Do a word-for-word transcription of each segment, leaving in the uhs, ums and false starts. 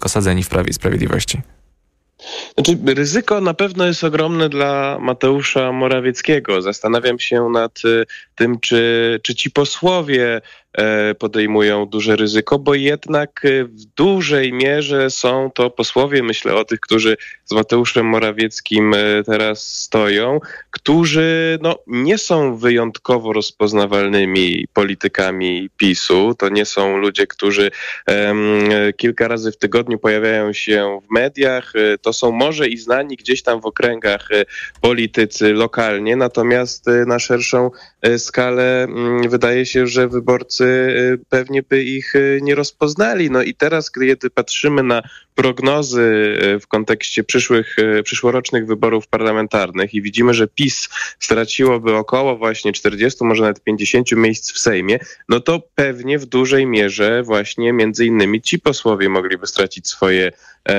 osadzeni w Prawie i Sprawiedliwości? Znaczy, ryzyko na pewno jest ogromne dla Mateusza Morawieckiego. Zastanawiam się nad tym, czy, czy ci posłowie podejmują duże ryzyko, bo jednak w dużej mierze są to posłowie, myślę o tych, którzy z Mateuszem Morawieckim teraz stoją, którzy no, nie są wyjątkowo rozpoznawalnymi politykami PiSu. To nie są ludzie, którzy um, kilka razy w tygodniu pojawiają się w mediach. To są może i znani gdzieś tam w okręgach politycy lokalnie, natomiast na szerszą skalę wydaje się, że wyborcy pewnie by ich nie rozpoznali. No i teraz, kiedy patrzymy na prognozy w kontekście przyszłych, przyszłorocznych wyborów parlamentarnych i widzimy, że PiS straciłoby około właśnie czterdzieści, może nawet pięćdziesiąt miejsc w Sejmie, no to pewnie w dużej mierze właśnie między innymi ci posłowie mogliby stracić swoje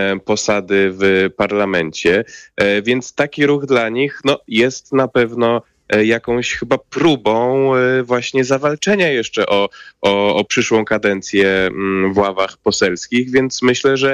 posady w parlamencie. Więc taki ruch dla nich no, jest na pewno jakąś chyba próbą właśnie zawalczenia jeszcze o, o, o przyszłą kadencję w ławach poselskich, więc myślę, że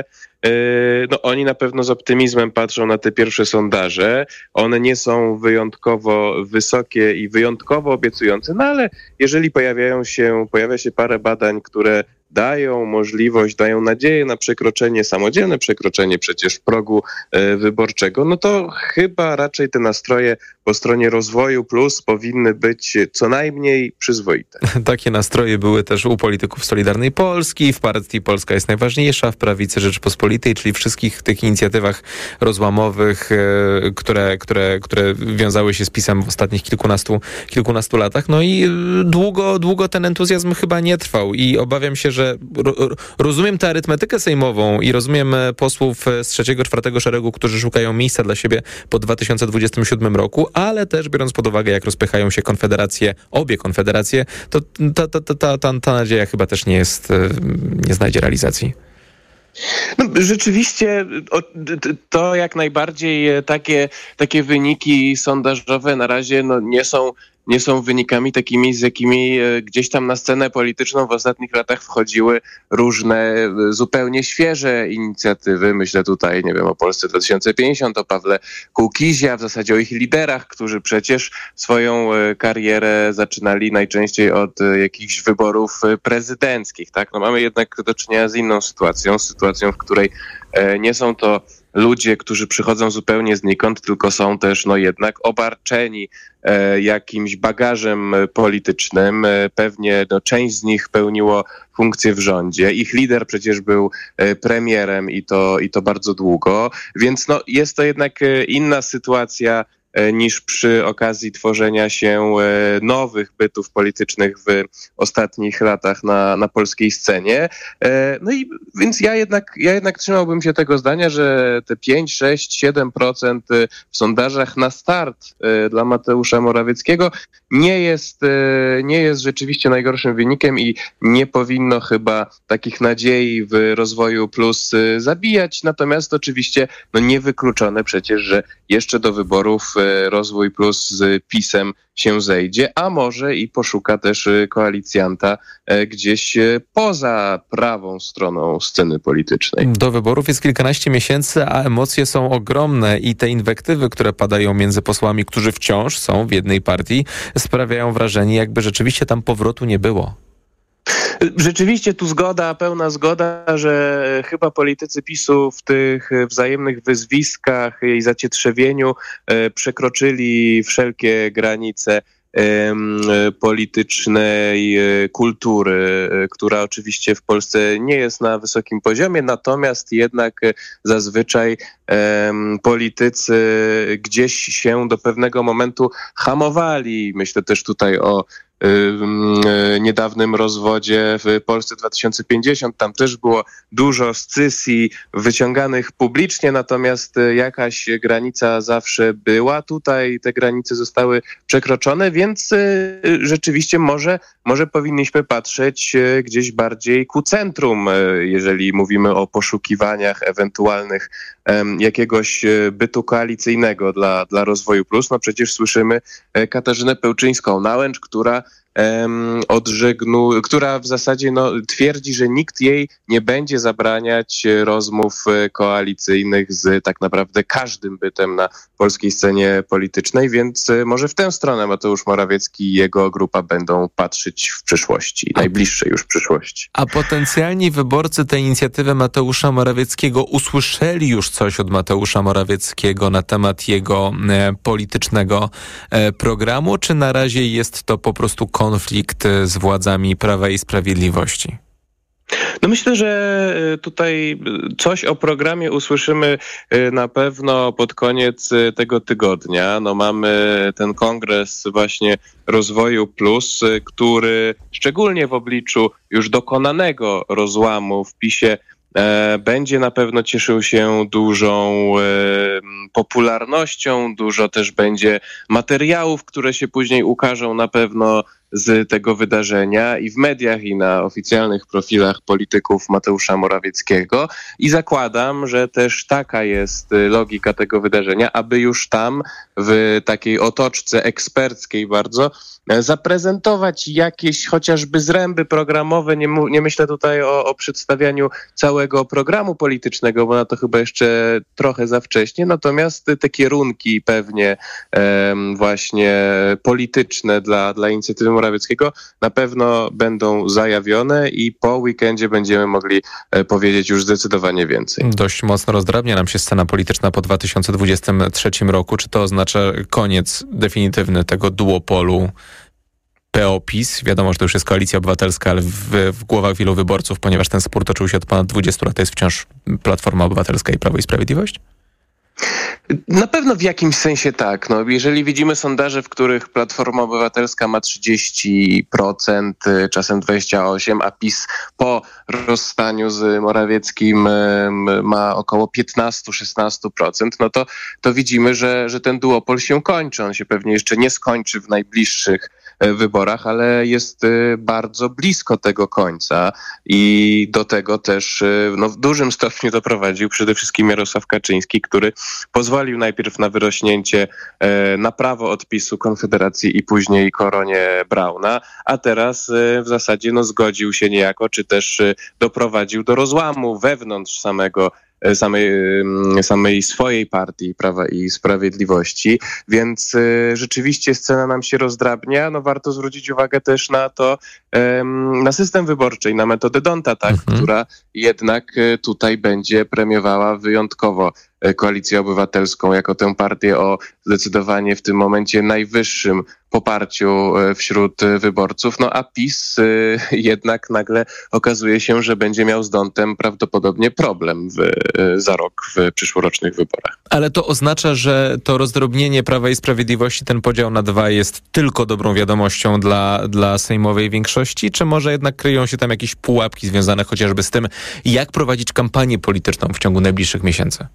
no, oni na pewno z optymizmem patrzą na te pierwsze sondaże. One nie są wyjątkowo wysokie i wyjątkowo obiecujące, no ale jeżeli pojawiają się, pojawia się parę badań, które dają możliwość, dają nadzieję na przekroczenie, samodzielne przekroczenie przecież progu e, wyborczego, no to chyba raczej te nastroje po stronie Rozwoju Plus powinny być co najmniej przyzwoite. Takie nastroje były też u polityków Solidarnej Polski, w partii Polska jest najważniejsza, w prawicy Rzeczypospolitej, czyli wszystkich tych inicjatywach rozłamowych, e, które, które, które wiązały się z PiS-em w ostatnich kilkunastu, kilkunastu latach. No i długo, długo ten entuzjazm chyba nie trwał i obawiam się, że rozumiem tę arytmetykę sejmową i rozumiem posłów z trzeciego, czwartego szeregu, którzy szukają miejsca dla siebie po dwa tysiące dwudziestym siódmym roku, ale też biorąc pod uwagę, jak rozpychają się konfederacje, obie konfederacje, to ta, ta, ta, ta, ta nadzieja chyba też nie jest, nie znajdzie realizacji. No, rzeczywiście to jak najbardziej takie, takie wyniki sondażowe na razie no, nie są nie są wynikami takimi, z jakimi gdzieś tam na scenę polityczną w ostatnich latach wchodziły różne zupełnie świeże inicjatywy. Myślę tutaj, nie wiem, o Polsce dwa tysiące pięćdziesiąt, o Pawle Kukizie, a w zasadzie o ich liderach, którzy przecież swoją karierę zaczynali najczęściej od jakichś wyborów prezydenckich. Tak? No mamy jednak do czynienia z inną sytuacją, sytuacją, w której nie są to ludzie, którzy przychodzą zupełnie znikąd, tylko są też no jednak obarczeni e, jakimś bagażem politycznym. E, pewnie no, część z nich pełniło funkcję w rządzie. Ich lider przecież był e, premierem i to, i to bardzo długo, więc no, jest to jednak e, inna sytuacja niż przy okazji tworzenia się nowych bytów politycznych w ostatnich latach na, na polskiej scenie. No i więc ja jednak, ja jednak trzymałbym się tego zdania, że te pięć, sześć, siedem procent w sondażach na start dla Mateusza Morawieckiego nie jest, nie jest rzeczywiście najgorszym wynikiem i nie powinno chyba takich nadziei w Rozwoju Plus zabijać. Natomiast oczywiście no niewykluczone przecież, że jeszcze do wyborów Rozwój Plus z PiS-em się zejdzie, a może i poszuka też koalicjanta gdzieś poza prawą stroną sceny politycznej. Do wyborów jest kilkanaście miesięcy, a emocje są ogromne i te inwektywy, które padają między posłami, którzy wciąż są w jednej partii, sprawiają wrażenie, jakby rzeczywiście tam powrotu nie było. Rzeczywiście tu zgoda, pełna zgoda, że chyba politycy PiSu w tych wzajemnych wyzwiskach i zacietrzewieniu przekroczyli wszelkie granice politycznej kultury, która oczywiście w Polsce nie jest na wysokim poziomie, natomiast jednak zazwyczaj politycy gdzieś się do pewnego momentu hamowali. Myślę też tutaj o niedawnym rozwodzie w Polsce dwa tysiące pięćdziesiąt. Tam też było dużo scysji wyciąganych publicznie, natomiast jakaś granica zawsze była. Tutaj te granice zostały przekroczone, więc rzeczywiście może, może powinniśmy patrzeć gdzieś bardziej ku centrum, jeżeli mówimy o poszukiwaniach ewentualnych jakiegoś bytu koalicyjnego dla, dla Rozwoju Plus. No przecież słyszymy Katarzynę Pełczyńską-Nałęcz, która um, odżegnu, która w zasadzie no, twierdzi, że nikt jej nie będzie zabraniać rozmów koalicyjnych z tak naprawdę każdym bytem na polskiej scenie politycznej, więc może w tę stronę Mateusz Morawiecki i jego grupa będą patrzeć w przyszłości, a, najbliższej już przyszłości. A potencjalni wyborcy tej inicjatywy Mateusza Morawieckiego usłyszeli już coś od Mateusza Morawieckiego na temat jego e, politycznego e, programu, czy na razie jest to po prostu konflikt z władzami Prawa i Sprawiedliwości? No myślę, że tutaj coś o programie usłyszymy na pewno pod koniec tego tygodnia. No mamy ten kongres właśnie Rozwoju Plus, który szczególnie w obliczu już dokonanego rozłamu w PiSie będzie na pewno cieszył się dużą popularnością, dużo też będzie materiałów, które się później ukażą na pewno z tego wydarzenia i w mediach, i na oficjalnych profilach polityków Mateusza Morawieckiego. I zakładam, że też taka jest logika tego wydarzenia, aby już tam w takiej otoczce eksperckiej bardzo zaprezentować jakieś chociażby zręby programowe. Nie, mu, nie myślę tutaj o, o przedstawianiu całego programu politycznego, bo na to chyba jeszcze trochę za wcześnie. Natomiast te kierunki pewnie em, właśnie polityczne dla, dla inicjatywy Morawieckiego na pewno będą zajawione i po weekendzie będziemy mogli e, powiedzieć już zdecydowanie więcej. Dość mocno rozdrabnia nam się scena polityczna po dwa tysiące dwudziestym trzecim roku. Czy to oznacza koniec definitywny tego duopolu P O PiS? Wiadomo, że to już jest Koalicja Obywatelska, ale w, w głowach wielu wyborców, ponieważ ten spór toczył się od ponad dwudziestu lat, to jest wciąż Platforma Obywatelska i Prawo i Sprawiedliwość? Na pewno w jakimś sensie tak. No, jeżeli widzimy sondaże, w których Platforma Obywatelska ma trzydzieści procent, czasem dwadzieścia osiem procent, a PiS po rozstaniu z Morawieckim ma około piętnaście do szesnastu procent, no to, to widzimy, że, że ten duopol się kończy. On się pewnie jeszcze nie skończy w najbliższych wyborach, ale jest bardzo blisko tego końca i do tego też no, w dużym stopniu doprowadził przede wszystkim Jarosław Kaczyński, który pozwolił najpierw na wyrośnięcie e, na prawo od PiS-u, Konfederacji i później Koronie Brauna, a teraz e, w zasadzie no, zgodził się niejako, czy też e, doprowadził do rozłamu wewnątrz samego Samej, samej swojej partii Prawa i Sprawiedliwości, więc y, rzeczywiście scena nam się rozdrabnia. No warto zwrócić uwagę też na to, ym, na system wyborczy i na metodę D'Hondta, tak, mhm. która jednak y, tutaj będzie premiowała wyjątkowo Koalicję Obywatelską jako tę partię o zdecydowanie w tym momencie najwyższym poparciu wśród wyborców. No a PiS y, jednak nagle okazuje się, że będzie miał z D'Hondtem prawdopodobnie problem w, y, za rok w przyszłorocznych wyborach. Ale to oznacza, że to rozdrobnienie Prawa i Sprawiedliwości, ten podział na dwa jest tylko dobrą wiadomością dla, dla sejmowej większości, czy może jednak kryją się tam jakieś pułapki związane chociażby z tym, jak prowadzić kampanię polityczną w ciągu najbliższych miesięcy?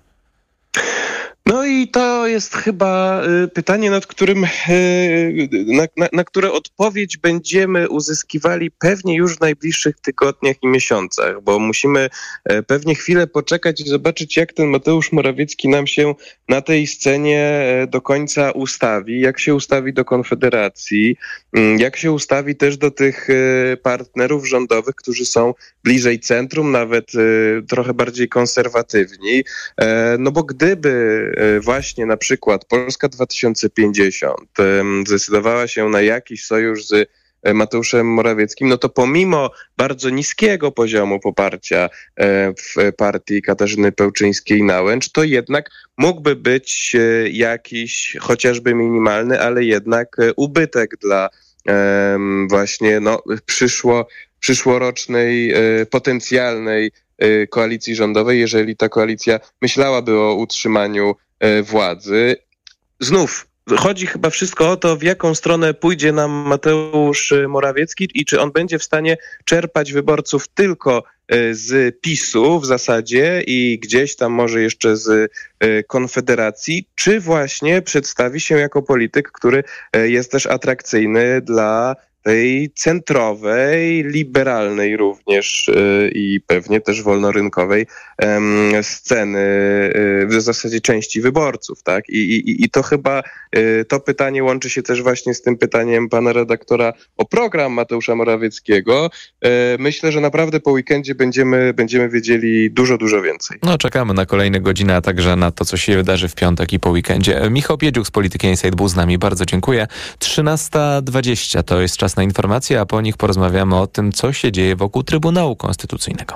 No i to jest chyba pytanie, nad którym, na, na, na które odpowiedź będziemy uzyskiwali pewnie już w najbliższych tygodniach i miesiącach, bo musimy pewnie chwilę poczekać i zobaczyć, jak ten Mateusz Morawiecki nam się na tej scenie do końca ustawi, jak się ustawi do Konfederacji, jak się ustawi też do tych partnerów rządowych, którzy są bliżej centrum, nawet trochę bardziej konserwatywni. No bo gdyby właśnie na przykład Polska dwa tysiące pięćdziesiąt zdecydowała się na jakiś sojusz z Mateuszem Morawieckim, no to pomimo bardzo niskiego poziomu poparcia w partii Katarzyny Pełczyńskiej-Nałęcz, to jednak mógłby być jakiś chociażby minimalny, ale jednak ubytek dla właśnie no, przyszło, przyszłorocznej potencjalnej koalicji rządowej, jeżeli ta koalicja myślałaby o utrzymaniu władzy. Znów chodzi chyba wszystko o to, w jaką stronę pójdzie nam Mateusz Morawiecki i czy on będzie w stanie czerpać wyborców tylko z PiS-u w zasadzie i gdzieś tam może jeszcze z Konfederacji, czy właśnie przedstawi się jako polityk, który jest też atrakcyjny dla tej centrowej, liberalnej również y, i pewnie też wolnorynkowej y, sceny, y, w zasadzie części wyborców, tak? I, i, i to chyba y, to pytanie łączy się też właśnie z tym pytaniem pana redaktora o program Mateusza Morawieckiego. Y, myślę, że naprawdę po weekendzie będziemy, będziemy wiedzieli dużo, dużo więcej. No, czekamy na kolejne godziny, a także na to, co się wydarzy w piątek i po weekendzie. Michał Piedziuk z Polityki Insight był z nami. Bardzo dziękuję. trzynasta dwadzieścia to jest czas na informacje, a po nich porozmawiamy o tym, co się dzieje wokół Trybunału Konstytucyjnego.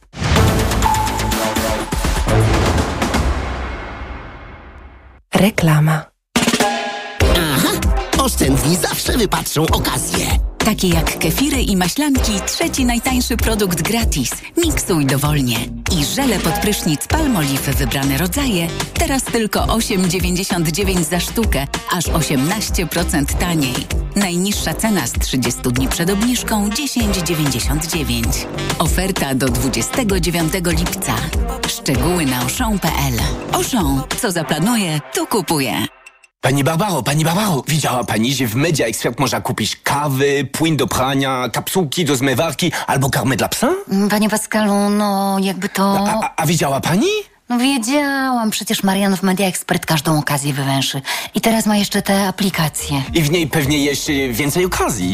Reklama. Aha, oszczędni zawsze wypatrzą okazję. Takie jak kefiry i maślanki, trzeci najtańszy produkt gratis. Miksuj dowolnie. I żele pod prysznic Palmolive wybrane rodzaje, teraz tylko osiem dziewięćdziesiąt dziewięć za sztukę, aż osiemnaście procent taniej. Najniższa cena z trzydziestu dni przed obniżką dziesięć dziewięćdziesiąt dziewięć. Oferta do dwudziestego dziewiątego lipca. Szczegóły na auchan kropka p l. Auchan, co zaplanuje, to kupuje. Pani Barbaro, pani Barbaro, widziała pani, że w Media Expert można kupić kawy, płyn do prania, kapsułki do zmywarki albo karmę dla psa? Panie Pascalu, no jakby to... A, a, a widziała pani? No wiedziałam, przecież Marian w Media Expert każdą okazję wywęszy. I teraz ma jeszcze te aplikacje. I w niej pewnie jeszcze więcej okazji.